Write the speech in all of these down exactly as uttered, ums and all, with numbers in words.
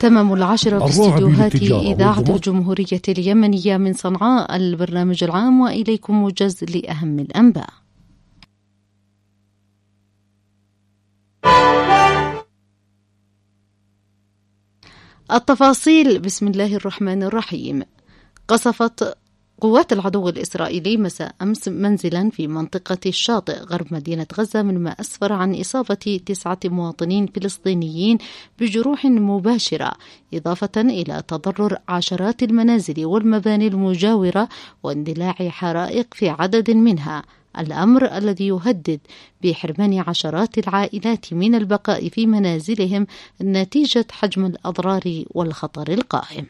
تمام العاشرة في استديوهات إذاعة الجمهورية اليمنية من صنعاء، البرنامج العام، وإليكم موجز لأهم الأنباء. التفاصيل. بسم الله الرحمن الرحيم. قصفت قوات العدو الإسرائيلي مساء أمس منزلا في منطقة الشاطئ غرب مدينة غزة، مما أسفر عن إصابة تسعة مواطنين فلسطينيين بجروح مباشرة، إضافة إلى تضرر عشرات المنازل والمباني المجاورة واندلاع حرائق في عدد منها، الأمر الذي يهدد بحرمان عشرات العائلات من البقاء في منازلهم نتيجة حجم الأضرار والخطر القائم.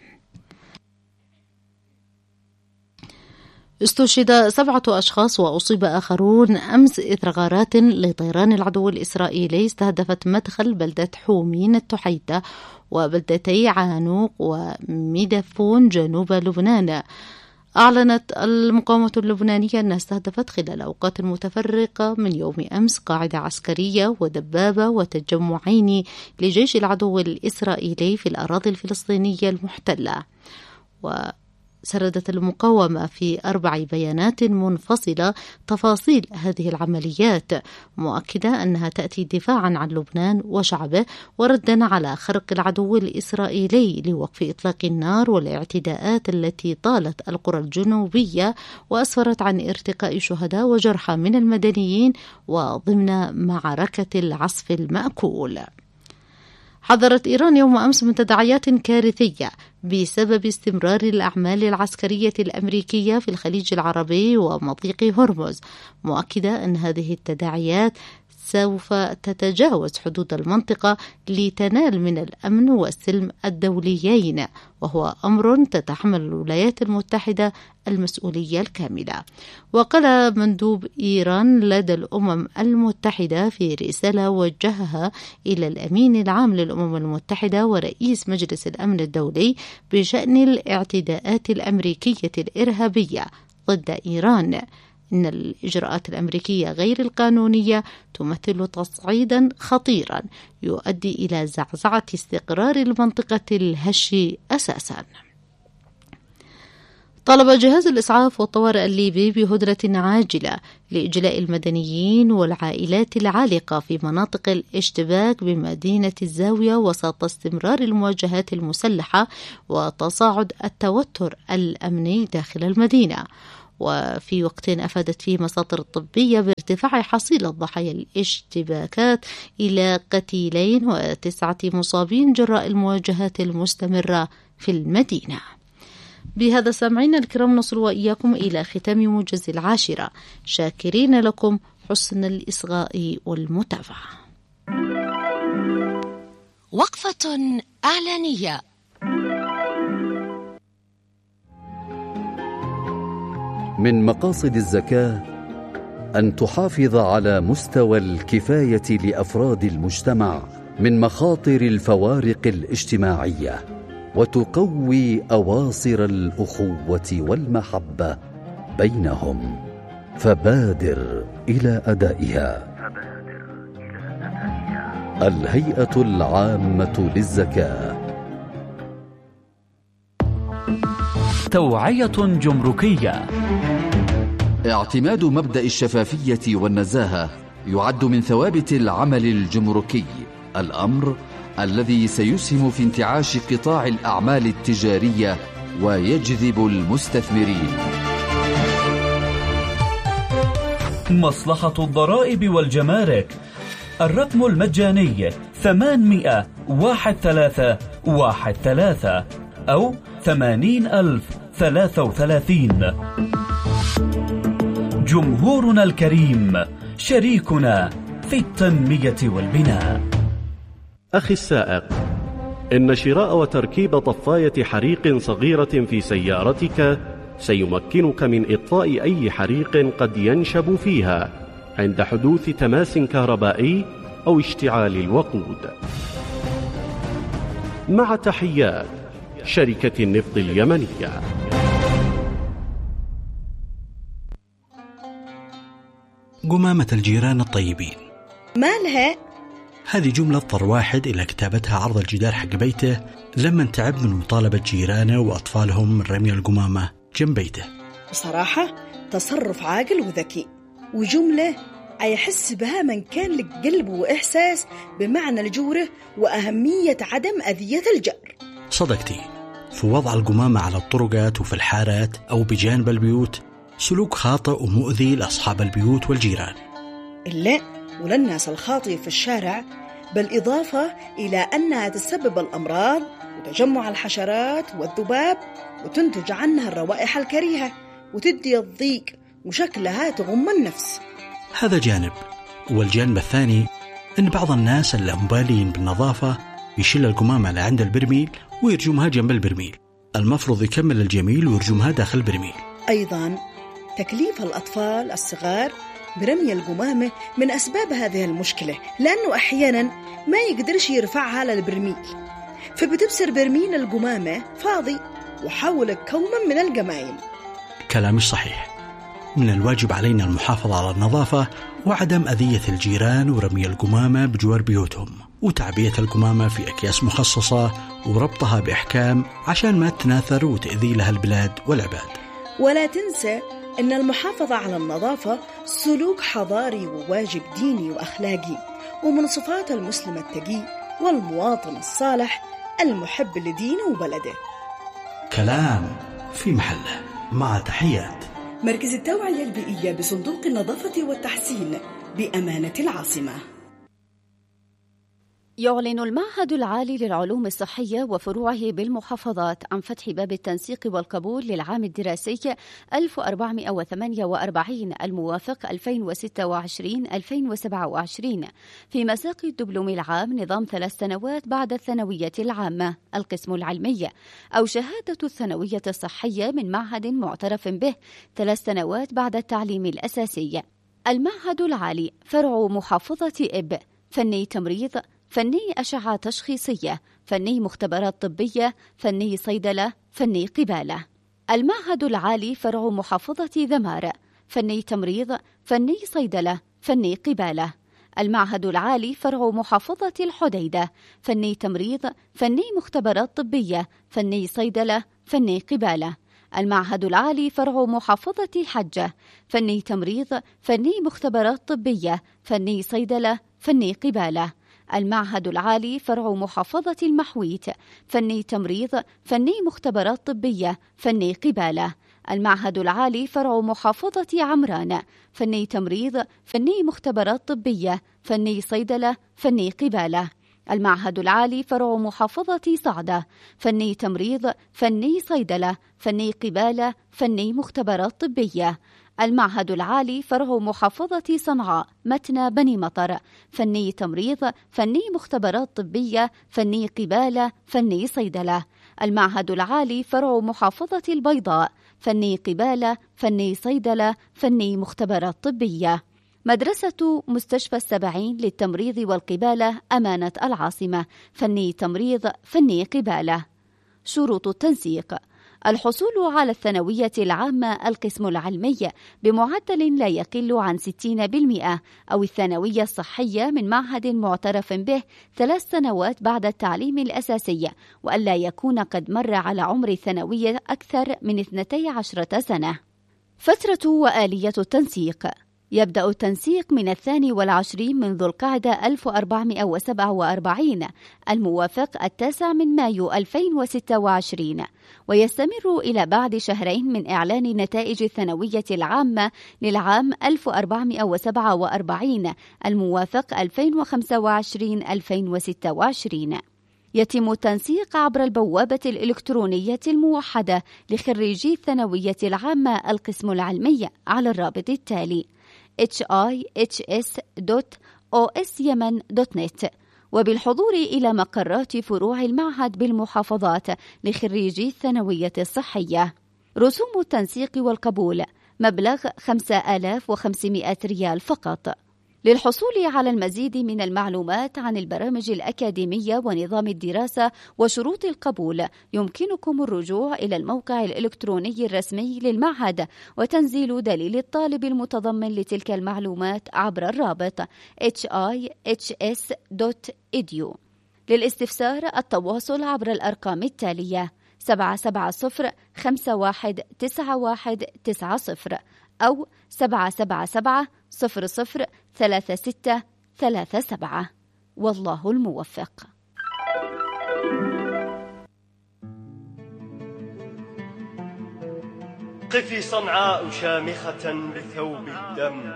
استشهد سبعة أشخاص وأصيب آخرون أمس إثر غارات لطيران العدو الإسرائيلي استهدفت مدخل بلدة حومين التحيدة وبلدتي عانوق وميدفون جنوب لبنان. أعلنت المقاومة اللبنانية أنها استهدفت خلال أوقات متفرقة من يوم أمس قاعدة عسكرية ودبابة وتجمعين لجيش العدو الإسرائيلي في الأراضي الفلسطينية المحتلة. و سردت المقاومة في أربع بيانات منفصلة تفاصيل هذه العمليات، مؤكدة أنها تأتي دفاعا عن لبنان وشعبه وردا على خرق العدو الإسرائيلي لوقف إطلاق النار والاعتداءات التي طالت القرى الجنوبية وأسفرت عن ارتقاء شهداء وجرحى من المدنيين وضمن معركة العصف المأكول. حذرت إيران يوم أمس من تداعيات كارثية بسبب استمرار الأعمال العسكرية الأمريكية في الخليج العربي ومضيق هرمز، مؤكدة أن هذه التداعيات سوف تتجاوز حدود المنطقة لتنال من الأمن والسلم الدوليين، وهو أمر تتحمل الولايات المتحدة المسؤولية الكاملة. وقال مندوب إيران لدى الأمم المتحدة في رسالة وجهها إلى الأمين العام للأمم المتحدة ورئيس مجلس الأمن الدولي بشأن الاعتداءات الأمريكية الإرهابية ضد إيران، إن الإجراءات الأمريكية غير القانونية تمثل تصعيدا خطيرا يؤدي إلى زعزعة استقرار المنطقة الهش أساسا. طلب جهاز الإسعاف والطوارئ الليبي بهدنة عاجلة لإجلاء المدنيين والعائلات العالقة في مناطق الاشتباك بمدينة الزاوية وسط استمرار المواجهات المسلحة وتصاعد التوتر الأمني داخل المدينة. وفي وقت أفادت فيه مصادر طبية بارتفاع حصيلة ضحايا الاشتباكات إلى قتيلين وتسعة مصابين جراء المواجهات المستمرة في المدينة. بهذا سامعين الكرام نصل وإياكم إلى ختام موجز العاشرة، شاكرين لكم حسن الإصغاء والمتابعة. وقفة إعلانية. من مقاصد الزكاة أن تحافظ على مستوى الكفاية لأفراد المجتمع من مخاطر الفوارق الاجتماعية، وتقوي أواصر الأخوة والمحبة بينهم، فبادر إلى أدائها. الهيئة العامة للزكاة. توعية جمركية. اعتماد مبدأ الشفافية والنزاهة يعد من ثوابت العمل الجمركي، الأمر الذي سيسهم في انتعاش قطاع الأعمال التجارية ويجذب المستثمرين. مصلحة الضرائب والجمارك. الرقم المجاني ثمانمائة واحد ثلاثة واحد ثلاثة أو ثمانين ألف ثلاثة وثلاثين. جمهورنا الكريم شريكنا في التنمية والبناء. أخي السائق، إن شراء وتركيب طفاية حريق صغيرة في سيارتك سيمكنك من إطفاء أي حريق قد ينشب فيها عند حدوث تماس كهربائي أو اشتعال الوقود. مع تحيات شركة النفط اليمنية. قمامة الجيران الطيبين. مالها؟ هذه جملة اضطر واحد إلى كتابتها عرض الجدار حق بيته لما تعب من مطالبة جيرانه وأطفالهم من رمي القمامة جنب بيته. بصراحة تصرف عاقل وذكي، وجملة يحس بها من كان لك قلب وإحساس بمعنى الجورة وأهمية عدم أذية الجار. صدقتي، في وضع القمامة على الطرقات وفي الحارات أو بجانب البيوت سلوك خاطئ ومؤذي لأصحاب البيوت والجيران. إلا وللناس الخاطئة في الشارع، بالإضافة إلى أنها تسبب الأمراض وتجمع الحشرات والذباب، وتنتج عنها الروائح الكريهة وتدي الضيق وشكلها تغم النفس. هذا جانب. والجانب الثاني أن بعض الناس اللامبالين بالنظافة يشيل القمامة لعند البرميل ويرجمها جنب البرميل، المفروض يكمل الجميل ويرجمها داخل البرميل. أيضا تكليف الأطفال الصغار برمي القمامة من أسباب هذه المشكلة، لأنه أحيانا ما يقدرش يرفعها للبرميل، فبتبصر برميل القمامة فاضي وحول كوما من القمايم. كلامش صحيح. من الواجب علينا المحافظة على النظافة وعدم أذية الجيران ورمي القمامة بجوار بيوتهم، وتعبية القمامة في أكياس مخصصة وربطها بإحكام عشان ما تناثر وتأذي لها البلاد والعباد. ولا تنسى أن المحافظة على النظافة سلوك حضاري وواجب ديني وأخلاقي، ومن صفات المسلم التقي والمواطن الصالح المحب لدينه وبلده. كلام في محله. مع تحيات مركز التوعية البيئية بصندوق النظافة والتحسين بأمانة العاصمة. يعلن المعهد العالي للعلوم الصحية وفروعه بالمحافظات عن فتح باب التنسيق والقبول للعام الدراسي ألف وأربعمائة وثمانية وأربعين الموافق ألفين وستة وعشرين ألفين وسبعة وعشرين في مساق الدبلوم العام نظام ثلاث سنوات بعد الثانوية العامة القسم العلمي أو شهادة الثانوية الصحية من معهد معترف به ثلاث سنوات بعد التعليم الأساسي. المعهد العالي فرع محافظة إب فني تمريض، فني أشعة تشخيصية، فني مختبرات طبية، فني صيدلة، فني قبالة. المعهد العالي فرع محافظة ذمار فني تمريض، فني صيدلة، فني قبالة. المعهد العالي فرع محافظة الحديدة فني تمريض، فني مختبرات طبية، فني صيدلة، فني قبالة. المعهد العالي فرع محافظة حجة فني تمريض، فني مختبرات طبية، فني صيدلة، فني قبالة. المعهد العالي فرع محافظة المحويت فني تمريض، فني مختبرات طبية، فني قبالة. المعهد العالي فرع محافظة عمران فني تمريض، فني مختبرات طبية، فني صيدلة، فني قبالة. المعهد العالي فرع محافظة صعدة فني تمريض، فني صيدلة، فني قبالة، فني مختبرات طبية. المعهد العالي فرع محافظة صنعاء متنى بني مطر فني تمريض، فني مختبرات طبية، فني قبالة، فني صيدلة. المعهد العالي فرع محافظة البيضاء فني قبالة، فني صيدلة، فني مختبرات طبية. مدرسة مستشفى السبعين للتمريض والقبالة أمانة العاصمة فني تمريض، فني قبالة. شروط التنسيق: الحصول على الثانوية العامة القسم العلمي بمعدل لا يقل عن ستين بالمئة أو الثانوية الصحية من معهد معترف به ثلاث سنوات بعد التعليم الأساسي، وألا يكون قد مر على عمر الثانوية أكثر من اثنتي عشرة سنة. فترة وآلية التنسيق: يبدأ التنسيق من الثاني والعشرين من ذو القعدة ألف وأربعمائة وسبعة وأربعين الموافق التاسع من مايو ألفين وستة وعشرين، ويستمر إلى بعد شهرين من إعلان نتائج الثانوية العامة للعام ألف وأربعمائة وسبعة وأربعين الموافق ألفين وخمسة وعشرين ألفين وستة وعشرين. يتم التنسيق عبر البوابة الإلكترونية الموحدة لخريجي الثانوية العامة القسم العلمي على الرابط التالي إتش آي إتش إس دوت أو إس يمن دوت نت، وبالحضور إلى مقرات فروع المعهد بالمحافظات لخريجي الثانوية الصحية. رسوم التنسيق والقبول مبلغ خمسة آلاف وخمسمائة ريال فقط. للحصول على المزيد من المعلومات عن البرامج الأكاديمية ونظام الدراسة وشروط القبول يمكنكم الرجوع إلى الموقع الإلكتروني الرسمي للمعهد وتنزيل دليل الطالب المتضمن لتلك المعلومات عبر الرابط إتش آي إتش إس دوت إي دي يو. للاستفسار التواصل عبر الأرقام التالية سبعة سبعة صفر خمسة واحد تسعة واحد تسعة صفر أو سبعة سبعة سبعة صفر صفر ثلاثة ستة ثلاثة سبعة. والله الموفق. قفي صنعاء شامخة بثوب الدم،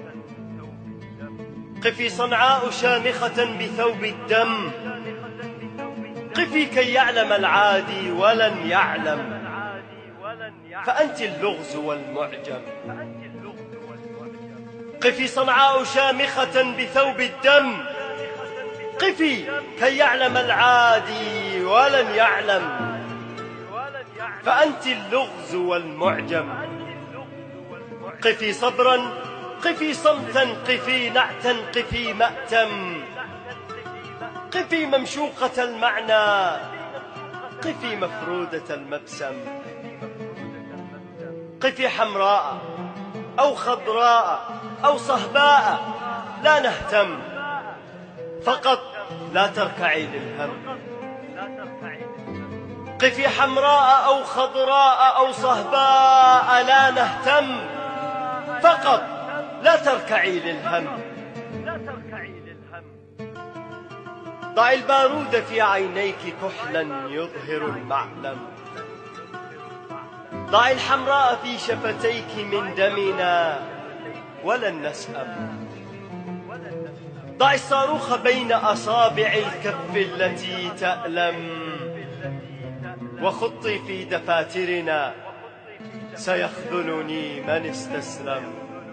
قفي صنعاء شامخة بثوب الدم، قفي كي يعلم العادي ولن يعلم، فأنت اللغز والمعجم. قفي صنعاء شامخة بثوب الدم، قفي كي يعلم العادي ولن يعلم، فأنت اللغز والمعجم. قفي صبرا، قفي صمتا، قفي نعتا، قفي مأتم، قفي ممشوقة المعنى، قفي مفرودة المبسم. قفي حمراء أو خضراء أو صهباء لا نهتم، فقط لا تركعي للهم. قفي حمراء أو خضراء أو صهباء لا نهتم، فقط لا تركعي للهم. ضعي البارود في عينيك كحلا يظهر المعلم، ضعي الحمراء في شفتيك من دمنا ولن نسأم، ضعي الصاروخ بين أصابع الكف التي تألم، وخطي في دفاترنا سيخذلني من استسلم.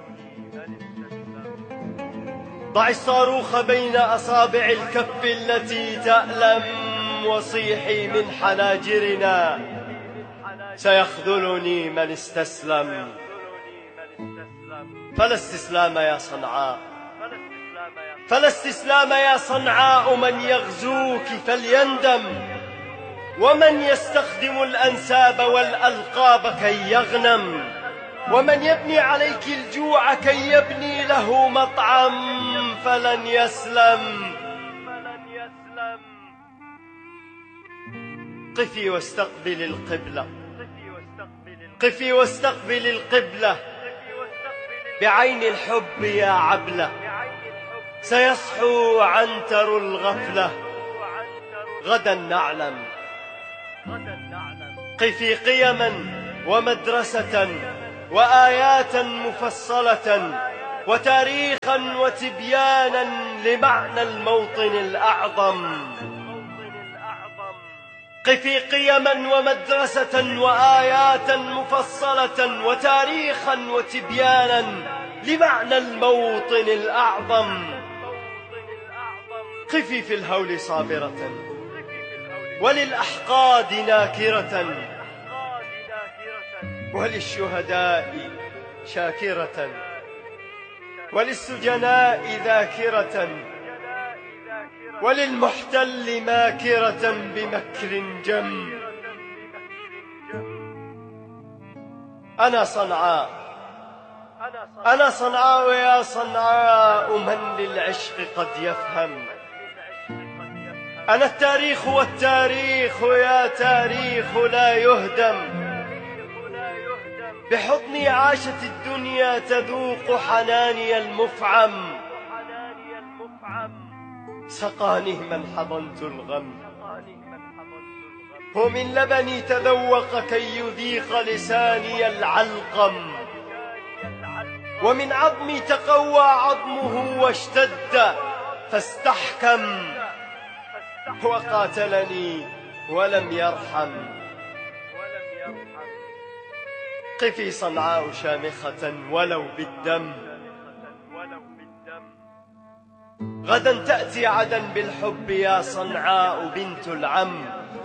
ضعي الصاروخ بين أصابع الكف التي تألم، وصيحي من حناجرنا سيخذلني من استسلم. فلا استسلام يا صنعاء، فلا استسلام يا صنعاء، من يغزوك فليندم، ومن يستخدم الأنساب والألقاب كي يغنم، ومن يبني عليك الجوع كي يبني له مطعم فلن يسلم. قفي واستقبل القبلة، قفي واستقبل القبلة بعين الحب يا عبلة، سيصحو عنتر الغفلة غدا نعلم. قفي قيما ومدرسة وآيات مفصلة وتاريخا وتبيانا لمعنى الموطن الأعظم. قفي قيما ومدرسة وآيات مفصلة وتاريخا وتبيانا لمعنى الموطن الأعظم. قفي في الهول صابرة وللأحقاد ناكرة، وللشهداء شاكرة، وللسجناء ذاكرة، وللمحتل ماكرة بمكر جم. أنا صنعاء، أنا صنعاء يا صنعاء، من للعشق قد يفهم. أنا التاريخ والتاريخ يا تاريخ لا يهدم، بحضني عاشت الدنيا تذوق حناني المفعم، سقاني من حضنت الغم، ومن لبني تذوق كي يذيق لساني العلقم، ومن عظمي تقوى عظمه واشتد فاستحكم، وقاتلني ولم يرحم. قفي صنعاء شامخة ولو بالدم، غدا تأتي عدا بالحب يا صنعاء بنت العم،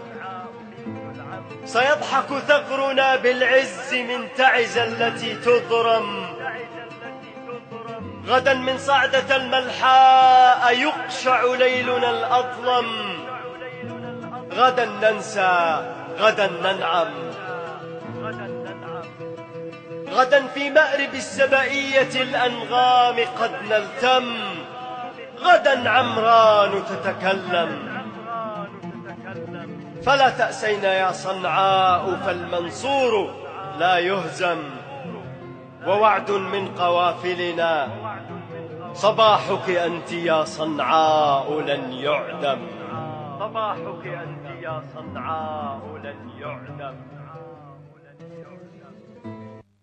سيضحك ثغرنا بالعز من تعز التي تضرم، غدا من صعدة الملحاء يقشع ليلنا الأظلم. غدا ننسى، غدا ننعم، غدا في مأرب السبائية الأنغام قد نلتم. غدا عمران تتكلم. فلا تأسين يا صنعاء فالمنصور لا يهزم. ووعد من قوافلنا صباحك أنت يا صنعاء لن يعدم. صباحك أنت يا صنعاء لن يعدم.